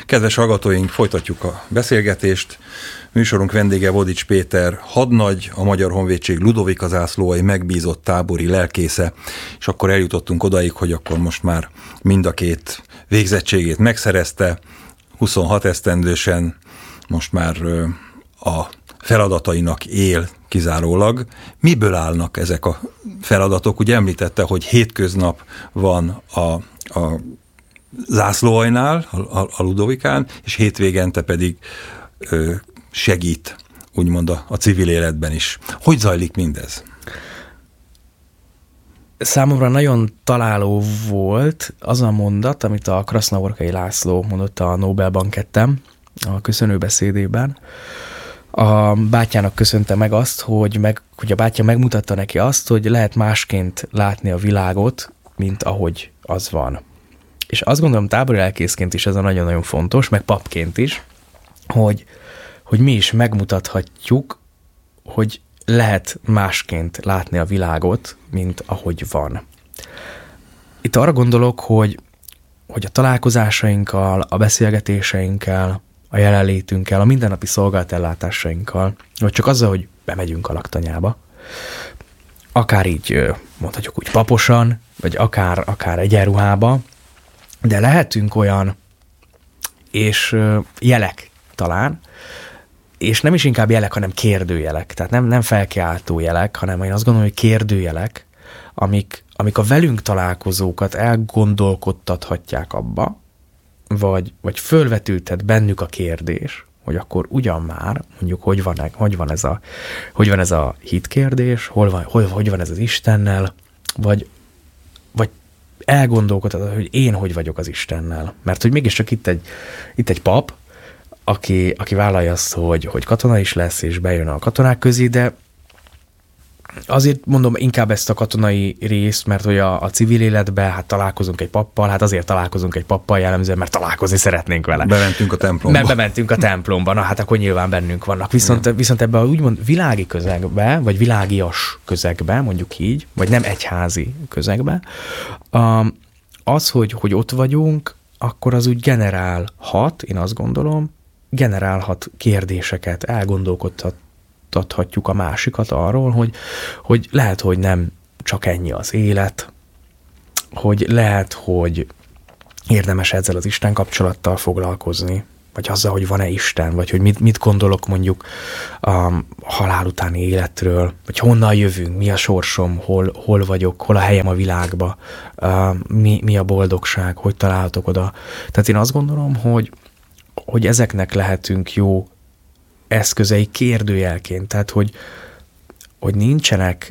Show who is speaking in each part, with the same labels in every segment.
Speaker 1: Kedves hallgatóink, folytatjuk a beszélgetést. Műsorunk vendége Vodics Péter hadnagy, a Magyar Honvédség Ludovika zászlóalj megbízott tábori lelkésze, és akkor eljutottunk odaig, hogy akkor most már mind a két végzettségét megszerezte, 26 esztendősen most már a feladatainak él kizárólag. Miből állnak ezek a feladatok? Ugye említette, hogy hétköznap van a zászlóalnál, a Ludovikán, és hétvégente pedig segít, úgymond a civil életben is. Hogy zajlik mindez?
Speaker 2: Számomra nagyon találó volt az a mondat, amit a Krasznavorkai László mondott a Nobel-banketten, a köszönőbeszédében. A bátyjának köszönte meg azt, hogy a bátyja megmutatta neki azt, hogy lehet másként látni a világot, mint ahogy az van. És azt gondolom, tábori lelkészként is ez a nagyon-nagyon fontos, meg papként is, hogy mi is megmutathatjuk, hogy lehet másként látni a világot, mint ahogy van. Itt arra gondolok, hogy a találkozásainkkal, a beszélgetéseinkkel, a jelenlétünkkel, a mindennapi szolgálatellátásainkkal, vagy csak azzal, hogy bemegyünk a laktanyába, akár így mondhatjuk úgy paposan, vagy akár egyenruhába, de lehetünk olyan, és jelek talán, és nem is inkább jelek, hanem kérdőjelek. Tehát nem felkiáltó jelek, hanem én azt gondolom, hogy kérdőjelek, amik a velünk találkozókat elgondolkodtathatják abba, vagy fölvetültet bennük a kérdés, hogy akkor már, mondjuk, hogy van ez a hitkérdés, hogy van ez az Istennel, vagy elgondolkodhat, hogy én hogy vagyok az Istennel. Mert hogy mégiscsak itt egy pap, aki vállalja azt, hogy katona is lesz, és bejön a katonák közé, de azért mondom inkább ezt a katonai részt, mert hogy a civil életben hát találkozunk egy pappal, hát azért találkozunk egy pappal jellemzően, mert találkozni szeretnénk vele.
Speaker 1: Bementünk a templomba.
Speaker 2: Mert bementünk a templomba, na hát akkor nyilván bennünk vannak. Viszont ebben a úgymond világi közegben, vagy világias közegben, mondjuk így, vagy nem egyházi közegben, az, hogy ott vagyunk, akkor az úgy generálhat, én azt gondolom, generálhat kérdéseket, elgondolkodtathatjuk a másikat arról, hogy lehet, hogy nem csak ennyi az élet, hogy lehet, hogy érdemes ezzel az Isten kapcsolattal foglalkozni, vagy azzal, hogy van-e Isten, vagy hogy mit gondolok mondjuk a halál utáni életről, vagy honnan jövünk, mi a sorsom, hol vagyok, hol a helyem a világba, mi a boldogság, hogy találhatok oda. Tehát én azt gondolom, hogy ezeknek lehetünk jó eszközei kérdőjelként, tehát hogy nincsenek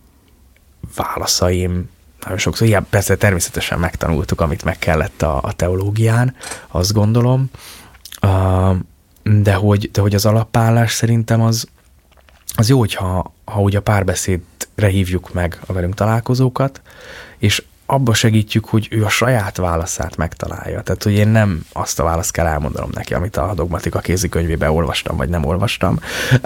Speaker 2: válaszaim, nagyon sokszor, igen, persze természetesen megtanultuk, amit meg kellett a teológián, azt gondolom, de hogy az alapállás szerintem az jó, hogyha úgy a párbeszédre hívjuk meg a velünk találkozókat, és abba segítjük, hogy ő a saját válaszát megtalálja. Tehát, hogy én nem azt a választ kell elmondanom neki, amit a dogmatika kézikönyvében olvastam, vagy nem olvastam,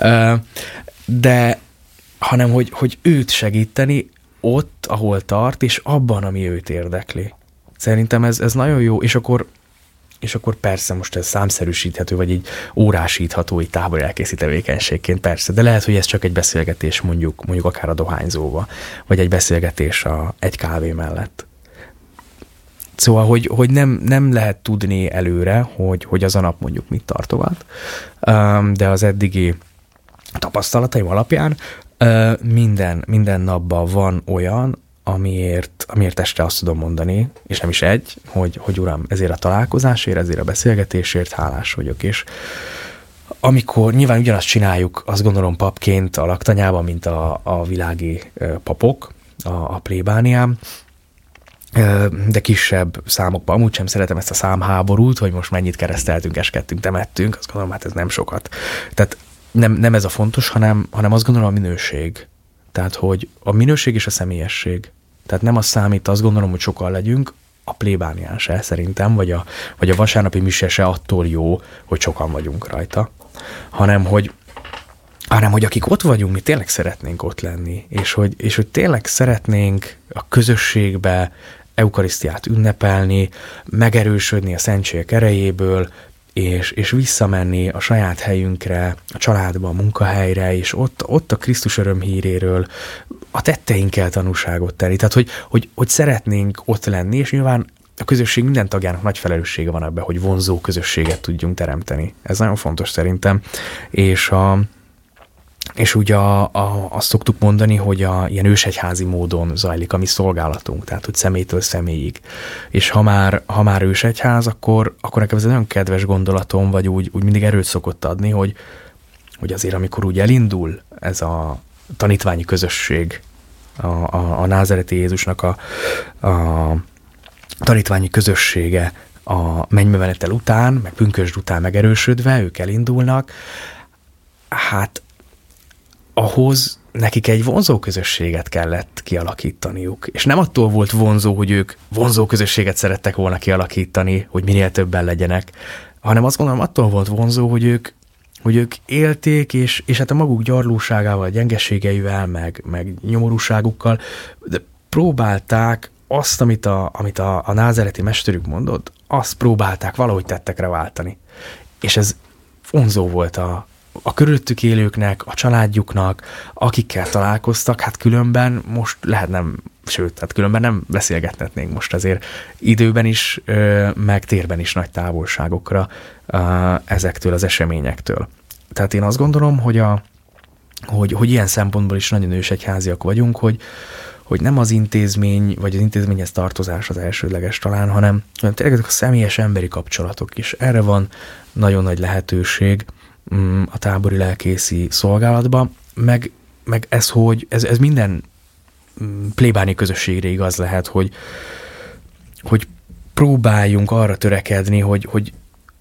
Speaker 2: de hanem, hogy őt segíteni ott, ahol tart, és abban, ami őt érdekli. Szerintem ez nagyon jó, és akkor persze most ez számszerűsíthető, vagy így órásítható egy tábori lelkészi tevékenységként, persze, de lehet, hogy ez csak egy beszélgetés mondjuk akár a dohányzóba, vagy egy beszélgetés egy kávé mellett. Szóval, hogy nem lehet tudni előre, hogy az a nap mondjuk mit tartogat, de az eddigi tapasztalataim alapján minden napban van olyan, amiért este azt tudom mondani, és nem is hogy Uram, ezért a találkozásért, ezért a beszélgetésért hálás vagyok. És amikor nyilván ugyanazt csináljuk, azt gondolom papként a laktanyában, mint a világi papok a plébánián, de kisebb számokban. Amúgy sem szeretem ezt a számháborút, hogy most mennyit kereszteltünk, eskedtünk, temettünk, azt gondolom, hát ez nem sokat. Tehát nem ez a fontos, hanem azt gondolom a minőség. Tehát, hogy a minőség és a személyesség. Tehát nem az számít, azt gondolom, hogy sokan legyünk, a plébánián se szerintem, vagy a vasárnapi mise se attól jó, hogy sokan vagyunk rajta, hanem hogy akik ott vagyunk, mi tényleg szeretnénk ott lenni, és hogy tényleg szeretnénk a közösségbe eukarisztiát ünnepelni, megerősödni a szentségek erejéből, és visszamenni a saját helyünkre, a családba, a munkahelyre, és ott a Krisztus örömhíréről a tetteinkkel tanúságot tenni. Tehát, hogy szeretnénk ott lenni, és nyilván a közösség minden tagjának nagy felelőssége van ebben, hogy vonzó közösséget tudjunk teremteni. Ez nagyon fontos szerintem. És ugye azt szoktuk mondani, hogy ilyen ősegyházi módon zajlik a mi szolgálatunk, tehát hogy személytől személyig. És ha már ősegyház, akkor nekem ez egy nagyon kedves gondolatom, vagy úgy mindig erőt szokott adni, hogy azért amikor úgy elindul ez a tanítványi közösség, a názáreti Jézusnak a tanítványi közössége a mennybemenetel után, meg pünkösd után megerősödve, ők elindulnak, hát ahhoz nekik egy vonzó közösséget kellett kialakítaniuk. És nem attól volt vonzó, hogy ők vonzó közösséget szerettek volna kialakítani, hogy minél többen legyenek, hanem azt gondolom, attól volt vonzó, hogy ők élték, és hát a maguk gyarlóságával, gyengeségeivel, meg nyomorúságukkal, de próbálták azt, amit a názáreti mesterük mondott, azt próbálták valahogy tettekre váltani. És ez vonzó volt a körülöttük élőknek, a családjuknak, akikkel találkoztak, hát különben most lehet nem, sőt, hát különben nem beszélgethetnénk most azért időben is, meg térben is nagy távolságokra ezektől az eseményektől. Tehát én azt gondolom, hogy ilyen szempontból is nagyon ősegyháziak vagyunk, hogy nem az intézmény, vagy az intézményhez tartozás az elsődleges talán, hanem tényleg a személyes emberi kapcsolatok is. Erre van nagyon nagy lehetőség a tábori lelkészi szolgálatban, meg ez minden plébáni közösségre igaz lehet, hogy próbáljunk arra törekedni, hogy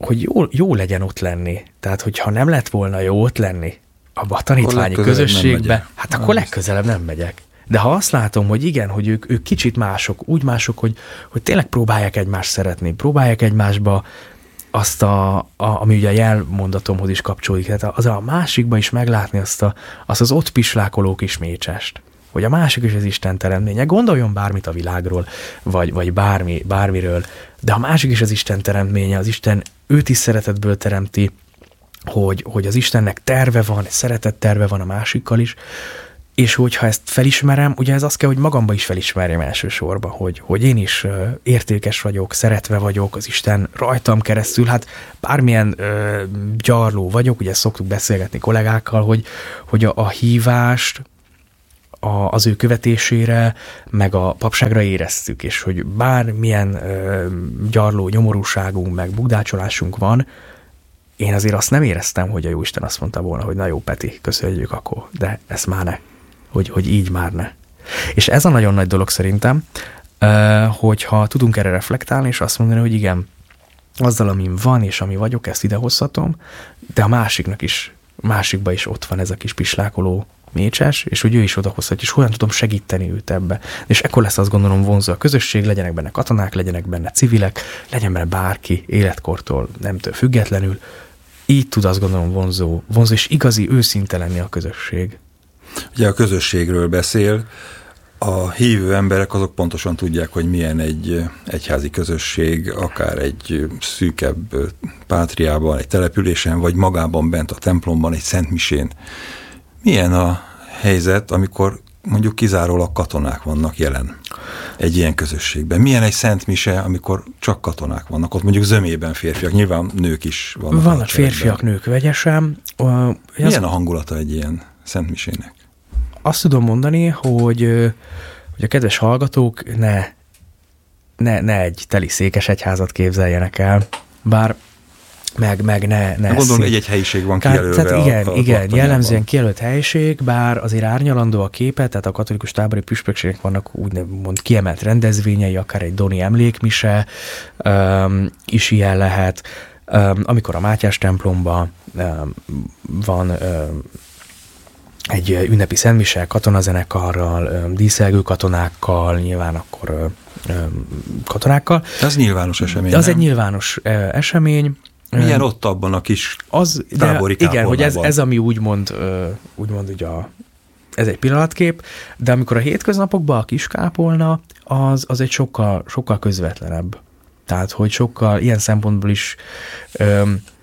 Speaker 2: jó legyen ott lenni. Tehát, hogyha nem lett volna jó ott lenni abba a tanítványi közösségbe, hát akkor legközelebb nem megyek. De ha azt látom, hogy igen, hogy ők kicsit mások, úgy mások, hogy tényleg próbálják egymást szeretni, próbálják egymásba azt ami ugye a jelmondatomhoz is kapcsolódik, tehát az a másikba is meglátni azt az ott pislákoló kis mécsest, hogy a másik is az Isten teremtménye, gondoljon bármit a világról, vagy bármiről, de a másik is az Isten teremtménye, az Isten őt is szeretetből teremti, hogy az Istennek terve van, szeretett terve van a másikkal is, és hogyha ezt felismerem, ugye ez azt kell, hogy magamba is felismerjem elsősorban, hogy én is értékes vagyok, szeretve vagyok, az Isten rajtam keresztül, hát bármilyen gyarló vagyok, ugye szoktuk beszélgetni kollégákkal, hogy a hívást az ő követésére, meg a papságra éreztük, és hogy bármilyen gyarló nyomorúságunk, meg bugdácsolásunk van, én azért azt nem éreztem, hogy a Jóisten azt mondta volna, hogy na jó, Peti, köszönjük akkor, de ezt már ne. Hogy így már ne. És ez a nagyon nagy dolog szerintem, hogyha tudunk erre reflektálni, és azt mondani, hogy igen, azzal, amin van, és ami vagyok, ezt idehozhatom, de a másikba is ott van ez a kis pislákoló mécses, és hogy ő is odahozhatja, és hogyan tudom segíteni őt ebbe. És ekkor lesz azt gondolom vonzó a közösség, legyenek benne katonák, legyenek benne civilek, legyen benne bárki életkortól, nemtől függetlenül. Így tud azt gondolom vonzó és igazi, őszinte lenni a közösség.
Speaker 1: Ugye a közösségről beszél, a hívő emberek azok pontosan tudják, hogy milyen egy egyházi közösség, akár egy szűkebb pátriában, egy településen, vagy magában bent a templomban, egy szentmisén. Milyen a helyzet, amikor mondjuk kizárólag katonák vannak jelen egy ilyen közösségben? Milyen egy szentmise, amikor csak katonák vannak? Ott mondjuk zömében férfiak, nyilván nők is vannak.
Speaker 2: Vannak férfiak, nők vegyesen.
Speaker 1: Milyen a hangulata egy ilyen szentmisének?
Speaker 2: Azt tudom mondani, hogy a kedves hallgatók ne egy teli székes egyházat képzeljenek el, bár meg ne
Speaker 1: gondolom, egy helyiség van kijelölve.
Speaker 2: Tehát igen, jellemzően kijelölt helyiség, bár azért árnyalandó a képe, tehát a katolikus tábori püspökségnek vannak úgymond kiemelt rendezvényei, akár egy doni emlékmise is ilyen lehet. Amikor a Mátyás templomban van egy ünnepi szentmise katonazenekarral, díszelgő katonákkal, nyilván akkor katonákkal.
Speaker 1: Ez nyilvános esemény,
Speaker 2: az egy nyilvános esemény.
Speaker 1: Milyen ott abban a kis tábori kápolnában? Igen,
Speaker 2: hogy ez ami úgymond ugye ez egy pillanatkép, de amikor a hétköznapokban a kis kápolna, az egy sokkal közvetlenebb. Tehát, hogy sokkal ilyen szempontból is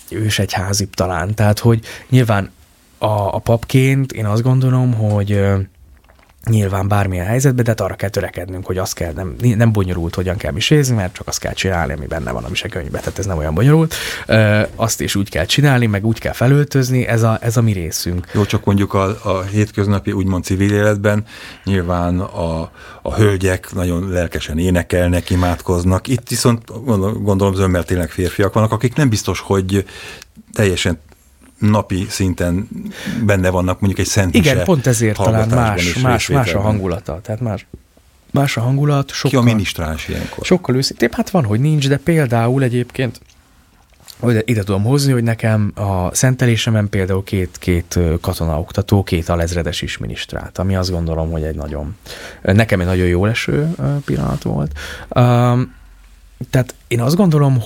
Speaker 2: ősegyházibb talán. Tehát, hogy nyilván a papként én azt gondolom, hogy nyilván bármilyen helyzetben, de hát arra kell törekednünk, hogy azt kell, nem bonyolult, hogyan kell misézni, mert csak azt kell csinálni, ami benne van a misekönyvben, tehát ez nem olyan bonyolult. Azt is úgy kell csinálni, meg úgy kell felöltözni, ez a mi részünk.
Speaker 1: Jó, csak mondjuk a hétköznapi, úgymond civil életben nyilván a hölgyek nagyon lelkesen énekelnek, imádkoznak. Itt viszont gondolom zömmel tényleg férfiak vannak, akik nem biztos, hogy teljesen napi szinten benne vannak mondjuk egy szent mise.
Speaker 2: Igen, pont ezért talán más a hangulata. Tehát más a hangulat. Sokkal,
Speaker 1: ki a minisztráns ilyenkor?
Speaker 2: Sokkal őszintébb. Hát van, hogy nincs, de például egyébként ide tudom hozni, hogy nekem a szentelésemen például két katonaoktató, 2 alezredes is minisztrált, ami azt gondolom, hogy nekem egy nagyon jó eső pillanat volt. Tehát én azt gondolom,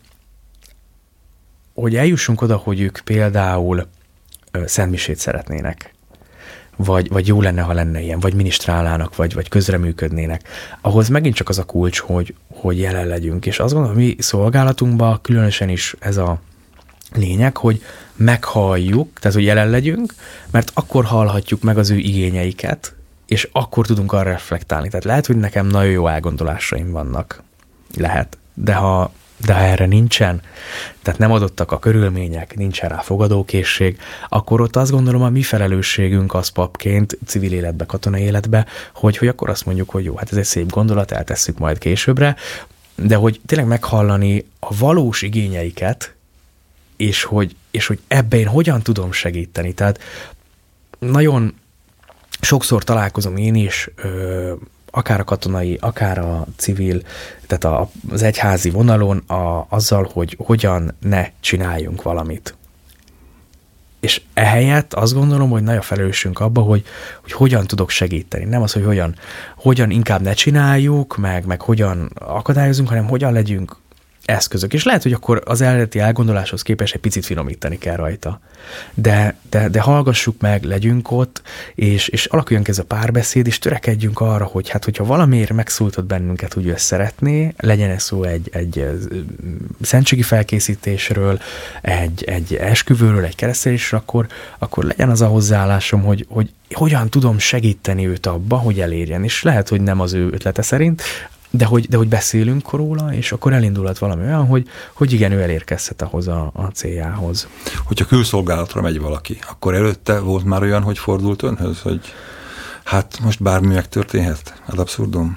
Speaker 2: hogy eljussunk oda, hogy ők például szentmisét szeretnének, vagy jó lenne, ha lenne ilyen, vagy minisztrálnának, vagy közreműködnének. Ahhoz megint csak az a kulcs, hogy jelen legyünk. És azt gondolom, mi szolgálatunkban különösen is ez a lényeg, hogy meghalljuk, tehát hogy jelen legyünk, mert akkor hallhatjuk meg az ő igényeiket, és akkor tudunk arra reflektálni. Tehát lehet, hogy nekem nagyon jó elgondolásaim vannak. Lehet. De ha erre nincsen, tehát nem adottak a körülmények, nincsen rá fogadókészség, akkor ott azt gondolom, a mi felelősségünk az papként, civil életbe, katonai életbe, hogy akkor azt mondjuk, hogy jó, hát ez egy szép gondolat, eltesszük majd későbbre, de hogy tényleg meghallani a valós igényeiket, és hogy ebbe én hogyan tudom segíteni. Tehát nagyon sokszor találkozom én is, akár a katonai, akár a civil, tehát az egyházi vonalon azzal, hogy hogyan ne csináljunk valamit. És ehelyett azt gondolom, hogy nagy a felelősségünk abba, hogy hogyan tudok segíteni. Nem az, hogy hogyan inkább ne csináljuk, meg hogyan akadályozunk, hanem hogyan legyünk eszközök. És lehet, hogy akkor az eredeti elgondoláshoz képest egy picit finomítani kell rajta. De hallgassuk meg, legyünk ott, és alakuljon ez a párbeszéd, és törekedjünk arra, hogy hát, hogyha valamiért megszóltott bennünket, úgy ő szeretné, legyen ez szó egy szentségi felkészítésről, egy esküvőről, egy keresztelésről, akkor legyen az a hozzáállásom, hogy hogyan tudom segíteni őt abba, hogy elérjen. És lehet, hogy nem az ő ötlete szerint, de hogy beszélünk róla, és akkor elindulhat valami olyan, hogy igen, ő elérkezhet ahhoz a céljához.
Speaker 1: Hogyha külszolgálatra megy valaki, akkor előtte volt már olyan, hogy fordult önhöz, hogy hát most bármi megtörténhet? Ad abszurdum?